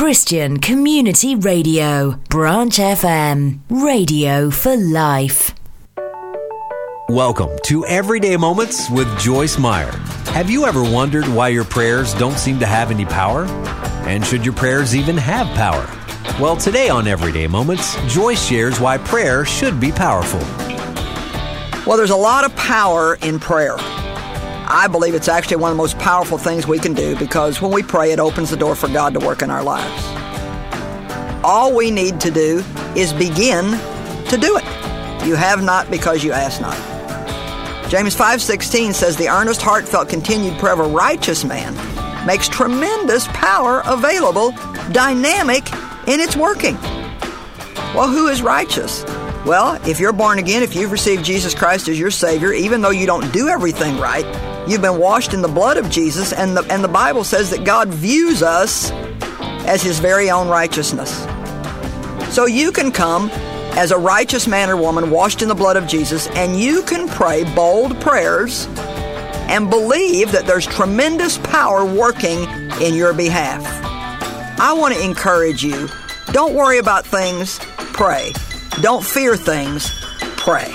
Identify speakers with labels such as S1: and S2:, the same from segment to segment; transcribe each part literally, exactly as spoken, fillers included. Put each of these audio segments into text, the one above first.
S1: Christian Community Radio, Branch F M, radio for life.
S2: Welcome to Everyday Moments with Joyce Meyer. Have you ever wondered why your prayers don't seem to have any power? And should your prayers even have power? Well, today on Everyday Moments, Joyce shares why prayer should be powerful.
S3: Well, there's a lot of power in prayer. I believe it's actually one of the most powerful things we can do, because when we pray, it opens the door for God to work in our lives. All we need to do is begin to do it. You have not because you ask not. James five sixteen says, the earnest, heartfelt, continued prayer of a righteous man makes tremendous power available, dynamic in its working. Well, who is righteous? Well, if you're born again, if you've received Jesus Christ as your Savior, even though you don't do everything right, you've been washed in the blood of Jesus, and the, and the Bible says that God views us as His very own righteousness. So you can come as a righteous man or woman washed in the blood of Jesus, and you can pray bold prayers and believe that there's tremendous power working in your behalf. I want to encourage you, don't worry about things, pray. Don't fear things, pray.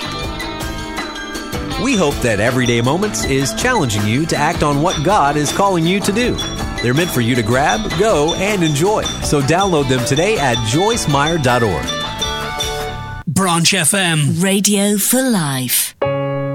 S2: We hope that Everyday Moments is challenging you to act on what God is calling you to do. They're meant for you to grab, go, and enjoy. So download them today at joyce meyer dot org.
S4: Branch F M,
S1: radio for life.